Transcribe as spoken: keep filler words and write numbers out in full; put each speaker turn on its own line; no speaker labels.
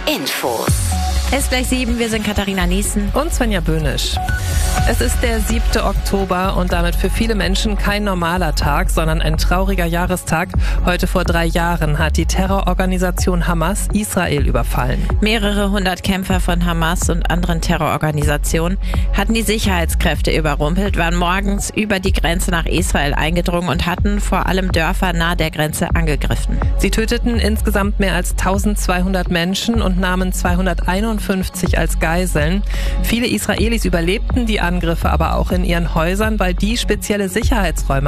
Infos.
Es ist gleich sieben, wir sind Katharina Niesen
und Svenja Böhnisch. Es ist der siebte Oktober und damit für viele Menschen kein normaler Tag, sondern ein trauriger Jahrestag. Heute vor drei Jahren hat die Terrororganisation Hamas Israel überfallen.
Mehrere hundert Kämpfer von Hamas und anderen Terrororganisationen hatten die Sicherheitskräfte überrumpelt, waren morgens über die Grenze nach Israel eingedrungen und hatten vor allem Dörfer nahe der Grenze angegriffen.
Sie töteten insgesamt mehr als eintausendzweihundert Menschen und nahmen zweihunderteinundfünfzig als Geiseln. Viele Israelis überlebten die Angriffe aber auch in ihren Häusern, weil die spezielle Sicherheitsräume